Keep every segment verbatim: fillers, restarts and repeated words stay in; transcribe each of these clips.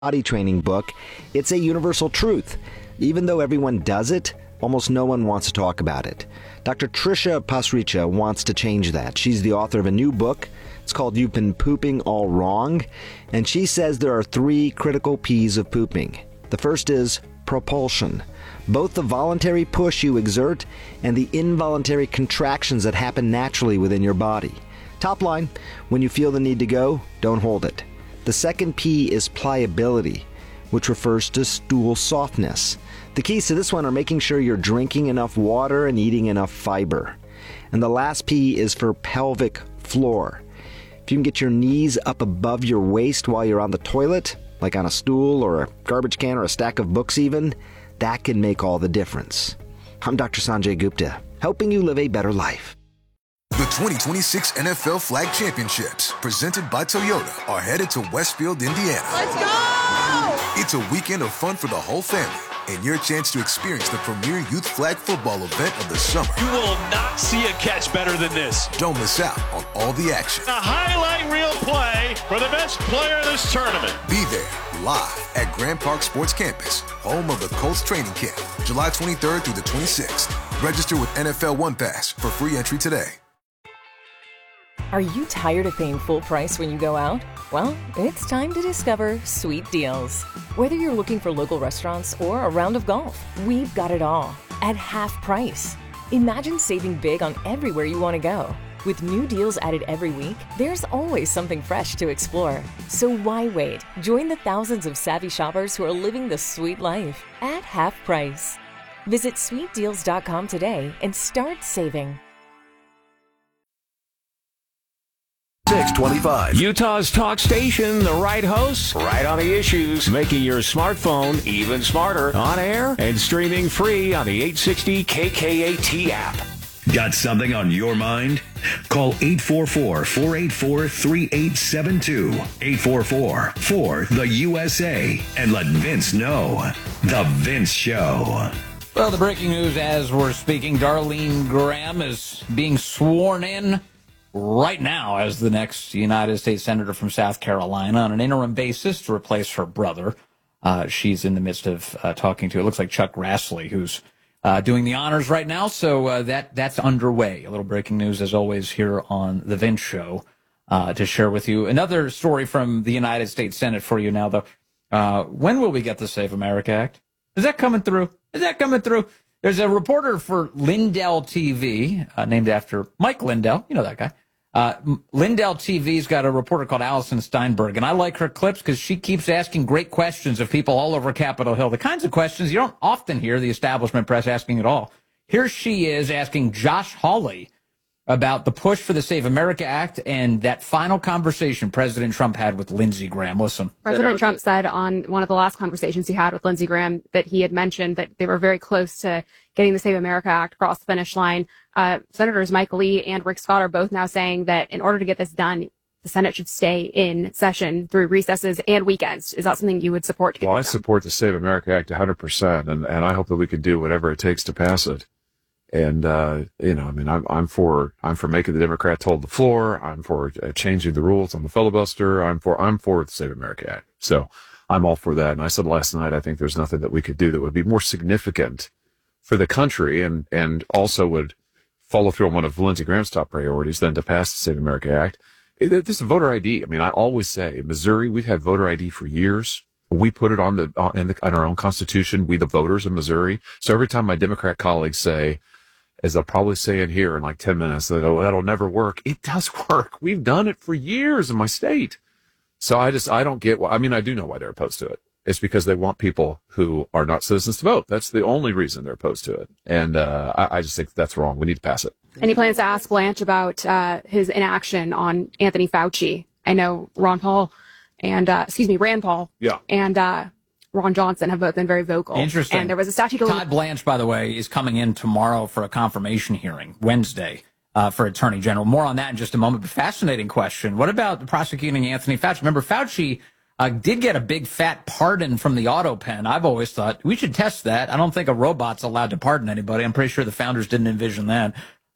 body training book, it's a universal truth. Even though everyone does it, almost no one wants to talk about it. Doctor Trisha Pasricha wants to change that. She's the author of a new book. It's called You've Been Pooping All Wrong. And she says there are three critical P's of pooping. The first is propulsion. Both the voluntary push you exert and the involuntary contractions that happen naturally within your body. Top line, when you feel the need to go, don't hold it. The second P is pliability, which refers to stool softness. The keys to this one are making sure you're drinking enough water and eating enough fiber. And the last P is for pelvic floor. If you can get your knees up above your waist while you're on the toilet, like on a stool or a garbage can or a stack of books even, that can make all the difference. I'm Doctor Sanjay Gupta, helping you live a better life. The twenty twenty-six N F L Flag Championships, presented by Toyota, are headed to Westfield, Indiana. Let's go! It's a weekend of fun for the whole family, and your chance to experience the premier youth flag football event of the summer. You will not see a catch better than this. Don't miss out on all the action. A highlight reel play for the best player in this tournament. Be there, live at Grand Park Sports Campus, home of the Colts training camp, July twenty-third through the twenty-sixth. Register with N F L One Pass for free entry today. Are you tired of paying full price when you go out? Well, it's time to discover Sweet Deals. Whether you're looking for local restaurants or a round of golf, we've got it all at half price. Imagine saving big on everywhere you want to go. With new deals added every week, there's always something fresh to explore. So why wait? Join the thousands of savvy shoppers who are living the sweet life at half price. Visit sweet deals dot com today and start saving. six twenty-five. Utah's talk station, the right hosts, right on the issues, making your smartphone even smarter, on air and streaming free on the eight sixty K K A T app. Got something on your mind? Call eight four four, four eight four, three eight seven two, eight four four, four, the U S A, and let Vince know. The Vince Show. Well, the breaking news as we're speaking, Darlene Graham is being sworn in right now as the next United States Senator from South Carolina on an interim basis to replace her brother. Uh, she's in the midst of uh, talking to, it looks like Chuck Grassley, who's uh, doing the honors right now. So uh, that that's underway. A little breaking news, as always, here on The Vince Show uh, to share with you. Another story from the United States Senate for you now, though. Uh, when will we get the Save America Act? Is that coming through? Is that coming through? There's a reporter for Lindell T V, uh, named after Mike Lindell. You know that guy. Uh, Lindell T V's got a reporter called Allison Steinberg, and I like her clips because she keeps asking great questions of people all over Capitol Hill. The kinds of questions you don't often hear the establishment press asking at all. Here she is asking Josh Hawley about the push for the Save America Act and that final conversation President Trump had with Lindsey Graham. Listen. President Trump said on one of the last conversations he had with Lindsey Graham that he had mentioned that they were very close to getting the Save America Act across the finish line. Uh, Senators Mike Lee and Rick Scott are both now saying that in order to get this done, the Senate should stay in session through recesses and weekends. Is that something you would support? Well, I support the Save America Act one hundred percent, and, and I hope that we could do whatever it takes to pass it. And, uh, you know, I mean, I'm, I'm for, I'm for making the Democrats hold the floor. I'm for uh, changing the rules on the filibuster. I'm for, I'm for the Save America Act. So I'm all for that. And I said last night, I think there's nothing that we could do that would be more significant for the country and, and also would follow through on one of Lindsey Graham's top priorities than to pass the Save America Act. It, this is voter I D. I mean, I always say in Missouri, we've had voter I D for years. We put it on the, on, in, the, on our own constitution. We, the voters of Missouri. So every time my Democrat colleagues say, as they'll probably say in here in like ten minutes, that, oh, that'll never work. It does work. We've done it for years in my state. So I just, I don't get why. I mean, I do know why they're opposed to it. It's because they want people who are not citizens to vote. That's the only reason they're opposed to it. And uh, I, I just think that's wrong. We need to pass it. And he plans to ask Blanche about uh, his inaction on Anthony Fauci. I know Ron Paul and, uh, excuse me, Rand Paul yeah. and uh, Ron Johnson have both been very vocal. Interesting. And there was a statute. Todd Blanche, by the way, is coming in tomorrow for a confirmation hearing, Wednesday, uh, for Attorney General. More on that in just a moment. But fascinating question. What about prosecuting Anthony Fauci? Remember, Fauci uh, did get a big fat pardon from the auto pen. I've always thought we should test that. I don't think a robot's allowed to pardon anybody. I'm pretty sure the founders didn't envision that.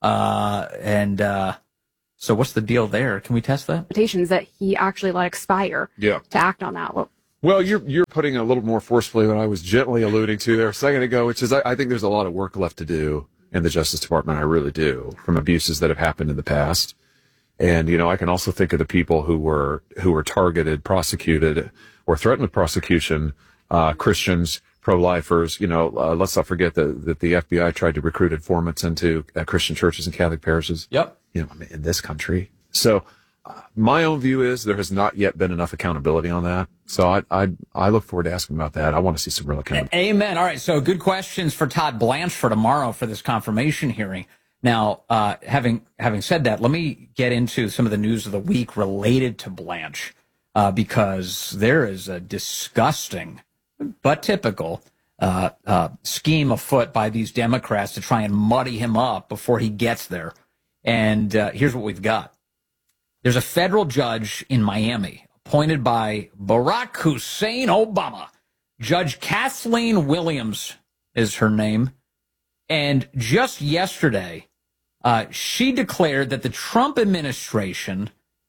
Uh, and uh, so what's the deal there? Can we test that? That he actually let expire yeah. to act on that. Well, Well, you're you're putting a little more forcefully than I was gently alluding to there a second ago, which is I, I think there's a lot of work left to do in the Justice Department. I really do, from abuses that have happened in the past. And, you know, I can also think of the people who were who were targeted, prosecuted, or threatened with prosecution, uh, Christians, pro-lifers. You know, uh, let's not forget that, that the F B I tried to recruit informants into uh, Christian churches and Catholic parishes. Yep. You know, I mean, in this country. So uh, my own view is there has not yet been enough accountability on that. So I I, I look forward to asking about that. I want to see some real accountability. Amen. All right. So good questions for Todd Blanche for tomorrow for this confirmation hearing. Now, uh, having having said that, let me get into some of the news of the week related to Blanche, uh, because there is a disgusting but typical uh, uh, scheme afoot by these Democrats to try and muddy him up before he gets there. And uh, here's what we've got. There's a federal judge in Miami appointed by Barack Hussein Obama. Judge Kathleen Williams is her name. And just yesterday, uh, she declared that the Trump administration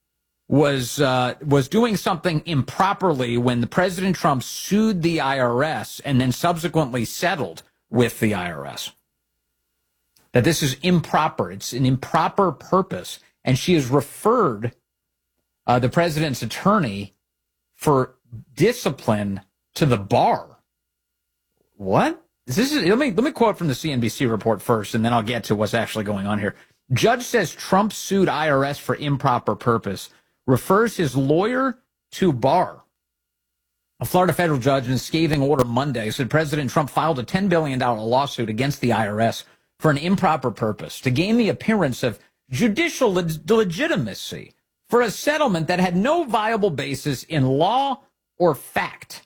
was uh, was doing something improperly when the President Trump sued the I R S and then subsequently settled with the I R S. That this is improper. It's an improper purpose. And she has referred uh, the president's attorney for discipline to the bar. What? This is, let me let me quote from the C N B C report first, and then I'll get to what's actually going on here. Judge says Trump sued I R S for improper purpose, refers his lawyer to bar. A Florida federal judge in a scathing order Monday said President Trump filed a ten billion dollars lawsuit against the I R S for an improper purpose to gain the appearance of judicial leg- legitimacy for a settlement that had no viable basis in law or fact.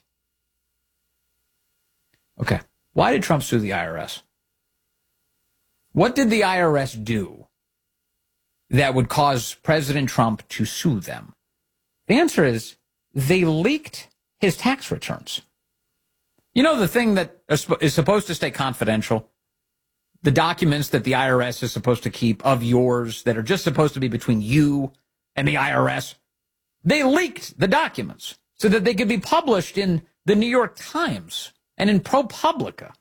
Okay. Why did Trump sue the I R S? What did the I R S do that would cause President Trump to sue them? The answer is they leaked his tax returns. You know, the thing that is supposed to stay confidential, the documents that the I R S is supposed to keep of yours that are just supposed to be between you and the I R S, they leaked the documents so that they could be published in the New York Times and in ProPublica.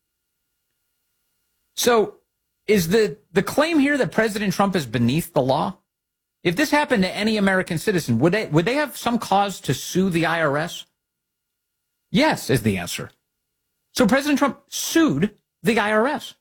So is the, the claim here that President Trump is beneath the law? If this happened to any American citizen, would they, would they have some cause to sue the I R S? Yes, is the answer. So President Trump sued the I R S.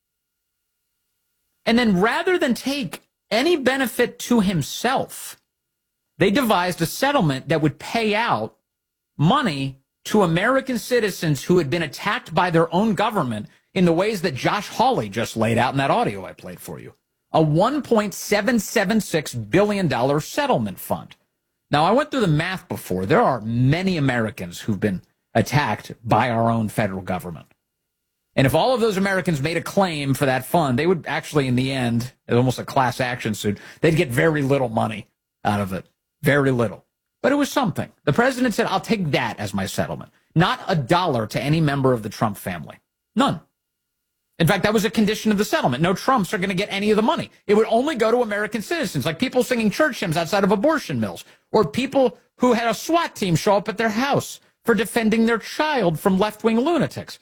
And then rather than take any benefit to himself, they devised a settlement that would pay out money to American citizens who had been attacked by their own government in the ways that Josh Hawley just laid out in that audio I played for you. A one point seven seven six billion dollars settlement fund. Now, I went through the math before. There are many Americans who've been attacked by our own federal government. And if all of those Americans made a claim for that fund, they would actually, in the end, it's almost a class action suit, they'd get very little money out of it. Very little. But it was something. The president said, I'll take that as my settlement. Not a dollar to any member of the Trump family. None. In fact, that was a condition of the settlement. No Trumps are going to get any of the money. It would only go to American citizens, like people singing church hymns outside of abortion mills, or people who had a SWAT team show up at their house for defending their child from left-wing lunatics.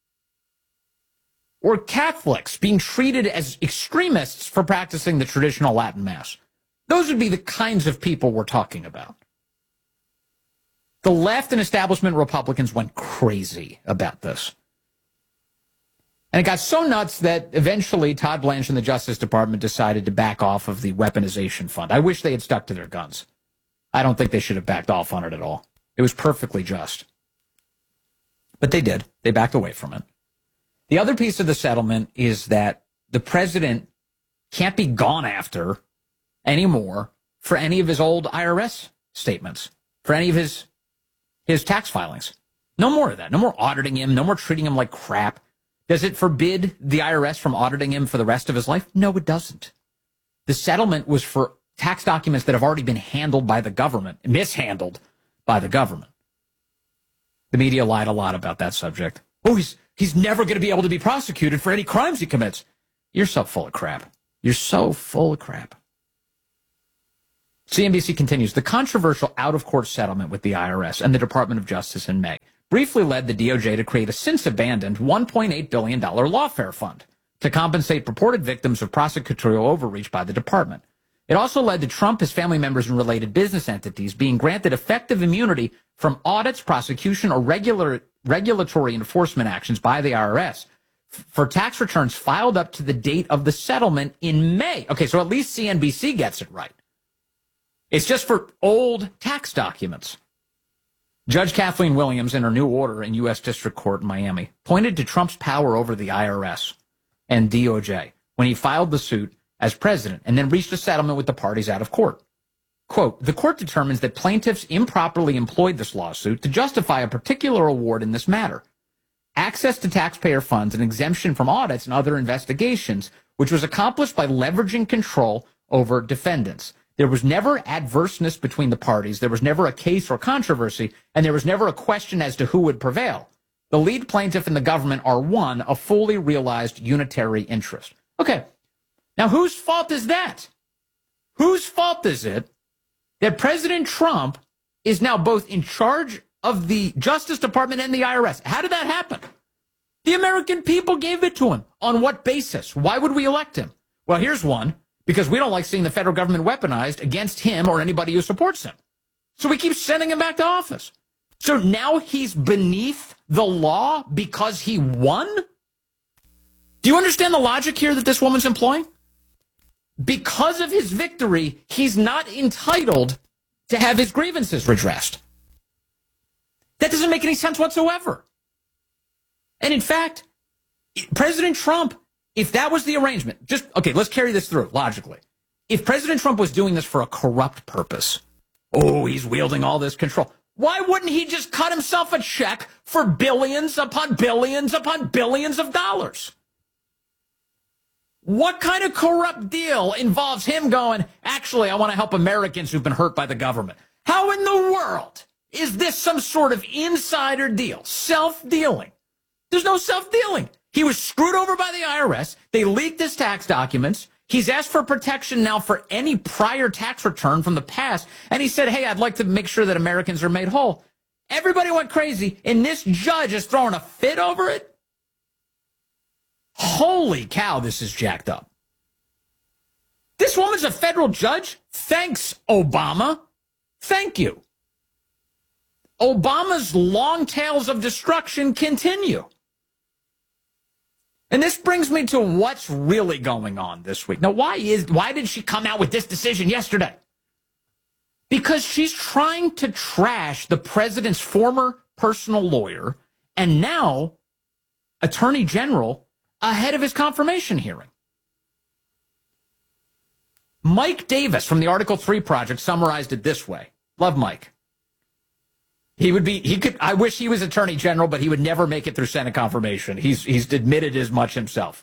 Or Catholics being treated as extremists for practicing the traditional Latin Mass. Those would be the kinds of people we're talking about. The left and establishment Republicans went crazy about this. And it got so nuts that eventually Todd Blanche and the Justice Department decided to back off of the weaponization fund. I wish they had stuck to their guns. I don't think they should have backed off on it at all. It was perfectly just. But they did. They backed away from it. The other piece of the settlement is that the president can't be gone after anymore for any of his old I R S statements, for any of his his tax filings. No more of that. No more auditing him. No more treating him like crap. Does it forbid the I R S from auditing him for the rest of his life? No, it doesn't. The settlement was for tax documents that have already been handled by the government, mishandled by the government. The media lied a lot about that subject. Oh, he's he's never going to be able to be prosecuted for any crimes he commits. You're so full of crap. You're so full of crap. C N B C continues, the controversial out-of-court settlement with the I R S and the Department of Justice in May briefly led the D O J to create a since-abandoned one point eight billion dollars lawfare fund to compensate purported victims of prosecutorial overreach by the department. It also led to Trump, his family members, and related business entities being granted effective immunity from audits, prosecution, or regular regulatory enforcement actions by the I R S for tax returns filed up to the date of the settlement in May. Okay, so at least C N B C gets it right. It's just for old tax documents. Judge Kathleen Williams, in her new order in U S District Court in Miami, pointed to Trump's power over the I R S and D O J when he filed the suit as president and then reached a settlement with the parties out of court. Quote, the court determines that plaintiffs improperly employed this lawsuit to justify a particular award in this matter. Access to taxpayer funds and exemption from audits and other investigations, which was accomplished by leveraging control over defendants. There was never adverseness between the parties. There was never a case or controversy, and there was never a question as to who would prevail. The lead plaintiff and the government are one, a fully realized unitary interest. Okay, now whose fault is that? Whose fault is it that President Trump is now both in charge of the Justice Department and the I R S? How did that happen? The American people gave it to him. On what basis? Why would we elect him? Well, here's one. Because we don't like seeing the federal government weaponized against him or anybody who supports him. So we keep sending him back to office. So now he's beneath the law because he won? Do you understand the logic here that this woman's employing? Because of his victory, he's not entitled to have his grievances redressed. That doesn't make any sense whatsoever. And in fact, President Trump, if that was the arrangement, just, okay, let's carry this through logically. If President Trump was doing this for a corrupt purpose, oh, he's wielding all this control, why wouldn't he just cut himself a check for billions upon billions upon billions of dollars? What kind of corrupt deal involves him going, actually, I want to help Americans who've been hurt by the government? How in the world is this some sort of insider deal, self-dealing? There's no self-dealing. He was screwed over by the I R S. They leaked his tax documents. He's asked for protection now for any prior tax return from the past. And he said, hey, I'd like to make sure that Americans are made whole. Everybody went crazy, and this judge is throwing a fit over it? Holy cow, this is jacked up. This woman's a federal judge? Thanks, Obama. Thank you. Obama's long tails of destruction continue. And this brings me to what's really going on this week. Now, why is why did she come out with this decision yesterday? Because she's trying to trash the president's former personal lawyer and now attorney general ahead of his confirmation hearing. Mike Davis from the Article three Project summarized it this way. Love Mike. He would be, he could, I wish he was attorney general, but he would never make it through Senate confirmation. He's, he's admitted as much himself.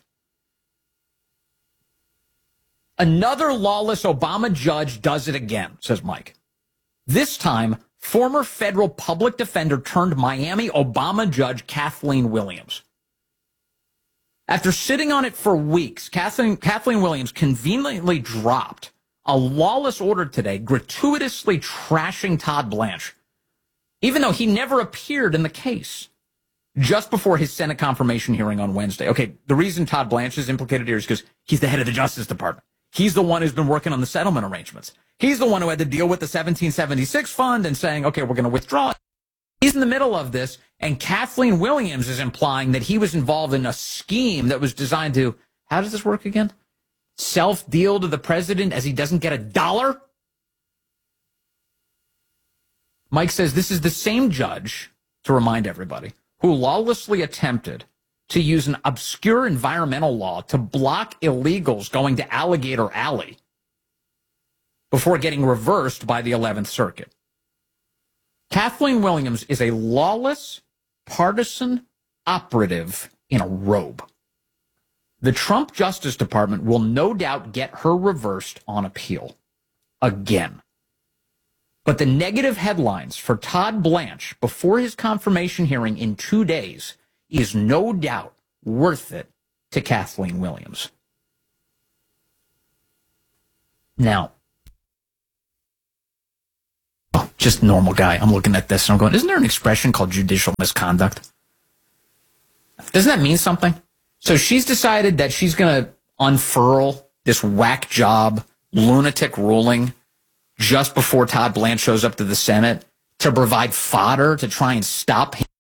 Another lawless Obama judge does it again, says Mike. This time, former federal public defender turned Miami Obama judge Kathleen Williams. After sitting on it for weeks, Kathleen, Kathleen Williams conveniently dropped a lawless order today, gratuitously trashing Todd Blanche, even though he never appeared in the case, just before his Senate confirmation hearing on Wednesday. Okay, the reason Todd Blanche is implicated here is because he's the head of the Justice Department. He's the one who's been working on the settlement arrangements. He's the one who had to deal with the seventeen seventy-six fund and saying, okay, we're going to withdraw it. He's in the middle of this, and Kathleen Williams is implying that he was involved in a scheme that was designed to, how does this work again? Self-deal to the president as he doesn't get a dollar? Mike says this is the same judge, to remind everybody, who lawlessly attempted to use an obscure environmental law to block illegals going to Alligator Alley before getting reversed by the eleventh Circuit. Kathleen Williams is a lawless, partisan operative in a robe. The Trump Justice Department will no doubt get her reversed on appeal. Again. But the negative headlines for Todd Blanche before his confirmation hearing in two days is no doubt worth it to Kathleen Williams. Now, just normal guy. I'm looking at this and I'm going, isn't there an expression called judicial misconduct? Doesn't that mean something? So she's decided that she's going to unfurl this whack job, lunatic ruling just before Todd Blanche shows up to the Senate to provide fodder to try and stop him.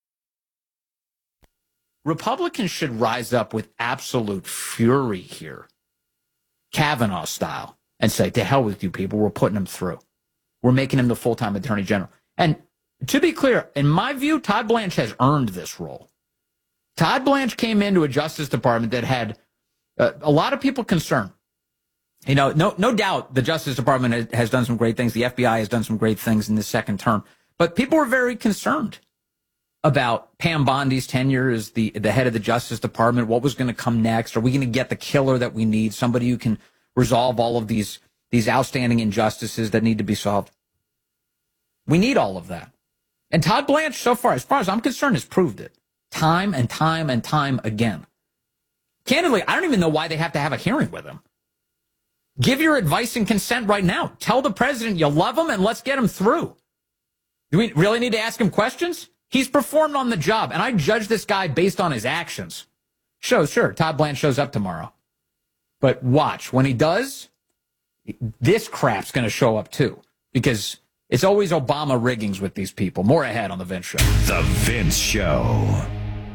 Republicans should rise up with absolute fury here, Kavanaugh style, and say, to hell with you people, we're putting him through. We're making him the full-time attorney general. And to be clear, in my view, Todd Blanche has earned this role. Todd Blanche came into a Justice Department that had uh, a lot of people concerned. You know, no no doubt the Justice Department has, has done some great things. The F B I has done some great things in this second term. But people were very concerned about Pam Bondi's tenure as the, the head of the Justice Department. What was going to come next? Are we going to get the killer that we need? Somebody who can resolve all of these, these outstanding injustices that need to be solved. We need all of that. And Todd Blanche, so far, as far as I'm concerned, has proved it. Time and time and time again. Candidly, I don't even know why they have to have a hearing with him. Give your advice and consent right now. Tell the president you love him and let's get him through. Do we really need to ask him questions? He's performed on the job, and I judge this guy based on his actions. Sure, sure, Todd Blanche shows up tomorrow. But watch, when he does, this crap's going to show up too. Because it's always Obama riggings with these people. More ahead on The Vince Show. The Vince Show.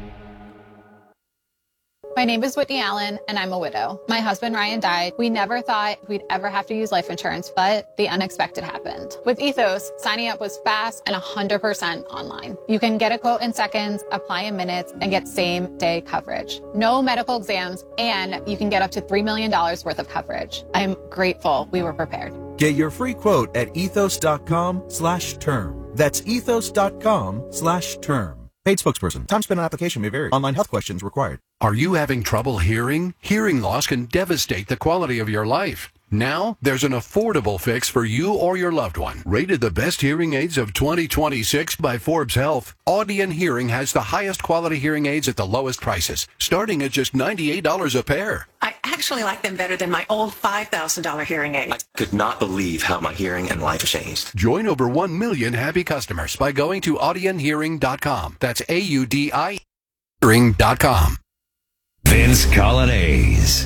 My name is Whitney Allen, and I'm a widow. My husband, Ryan, died. We never thought we'd ever have to use life insurance, but the unexpected happened. With Ethos, signing up was fast and one hundred percent online. You can get a quote in seconds, apply in minutes, and get same-day coverage. No medical exams, and you can get up to three million dollars worth of coverage. I'm grateful we were prepared. Get your free quote at ethos.com slash term. That's ethos.com slash term. Paid spokesperson. Time spent on application may vary. Online health questions required. Are you having trouble hearing? Hearing loss can devastate the quality of your life. Now, there's an affordable fix for you or your loved one. Rated the best hearing aids of twenty twenty-six by Forbes Health, Audion Hearing has the highest quality hearing aids at the lowest prices, starting at just ninety-eight dollars a pair. I actually like them better than my old five thousand dollars hearing aid. I could not believe how my hearing and life changed. Join over one million happy customers by going to audion hearing dot com. That's A U D I hearing dot com. Vince Colonnese.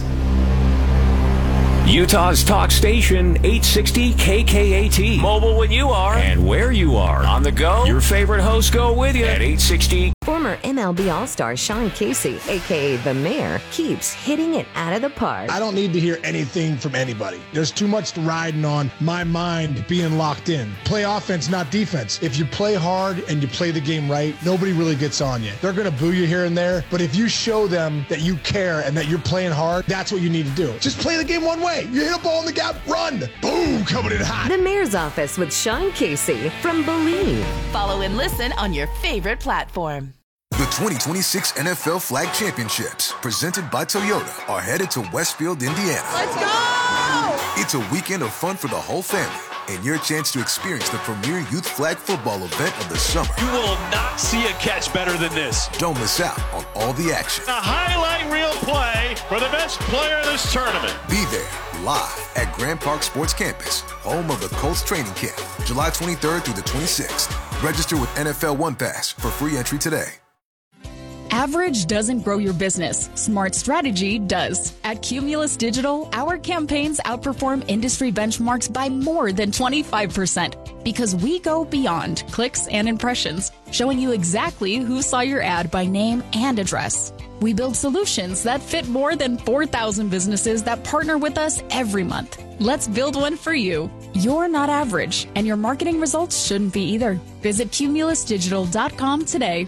Utah's talk station, eight sixty K K A T. Mobile when you are. And where you are. On the go. Your favorite hosts go with you at eight sixty. Former M L B All-Star Sean Casey, a k a. The Mayor, keeps hitting it out of the park. I don't need to hear anything from anybody. There's too much riding on my mind being locked in. Play offense, not defense. If you play hard and you play the game right, nobody really gets on you. They're going to boo you here and there, but if you show them that you care and that you're playing hard, that's what you need to do. Just play the game one way. You hit a ball in the gap, run. Boom, coming in hot. The Mayor's Office with Sean Casey from Believe. Follow and listen on your favorite platform. The twenty twenty-six N F L Flag Championships, presented by Toyota, are headed to Westfield, Indiana. Let's go! It's a weekend of fun for the whole family and your chance to experience the premier youth flag football event of the summer. You will not see a catch better than this. Don't miss out on all the action. A highlight reel play for the best player in this tournament. Be there live at Grand Park Sports Campus, home of the Colts training camp, July twenty-third through the twenty-sixth. Register with N F L One Pass for free entry today. Average doesn't grow your business. Smart strategy does. At Cumulus Digital, our campaigns outperform industry benchmarks by more than twenty-five percent because we go beyond clicks and impressions, showing you exactly who saw your ad by name and address. We build solutions that fit more than four thousand businesses that partner with us every month. Let's build one for you. You're not average, and your marketing results shouldn't be either. Visit cumulus digital dot com today.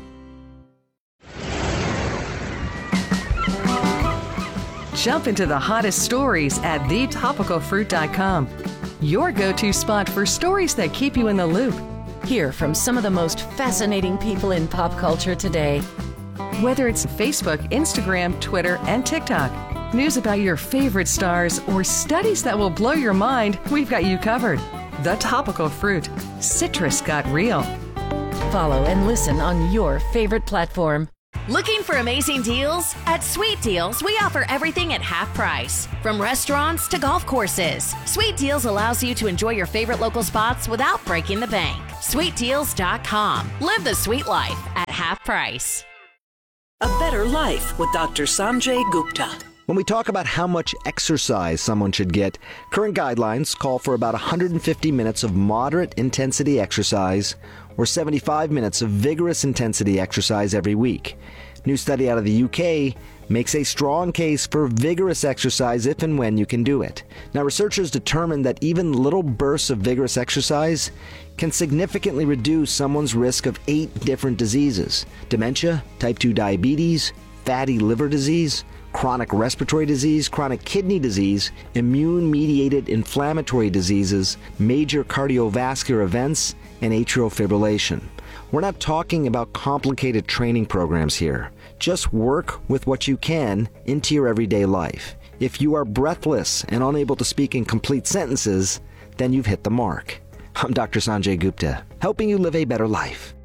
Jump into the hottest stories at the topical fruit dot com. Your go-to spot for stories that keep you in the loop. Hear from some of the most fascinating people in pop culture today. Whether it's Facebook, Instagram, Twitter, and TikTok, news about your favorite stars, or studies that will blow your mind, we've got you covered. The Topical Fruit. Citrus got real. Follow and listen on your favorite platform. Looking for amazing deals? At Sweet Deals, we offer everything at half price. From restaurants to golf courses, Sweet Deals allows you to enjoy your favorite local spots without breaking the bank. sweet deals dot com. Live the sweet life at half price. A better life with Doctor Sanjay Gupta. When we talk about how much exercise someone should get, current guidelines call for about one hundred fifty minutes of moderate intensity exercise or seventy-five minutes of vigorous intensity exercise every week. New study out of the U K makes a strong case for vigorous exercise if and when you can do it. Now, researchers determined that even little bursts of vigorous exercise can significantly reduce someone's risk of eight different diseases: dementia, type two diabetes, fatty liver disease, chronic respiratory disease, chronic kidney disease, immune-mediated inflammatory diseases, major cardiovascular events, and atrial fibrillation. We're not talking about complicated training programs here. Just work with what you can into your everyday life. If you are breathless and unable to speak in complete sentences, then you've hit the mark. I'm Doctor Sanjay Gupta, helping you live a better life.